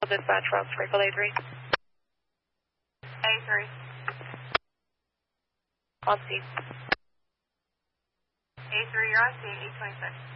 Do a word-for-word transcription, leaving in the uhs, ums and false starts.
Dispatch from Springfield A three. A three. On scene. A three, you're on scene, eight twenty-six.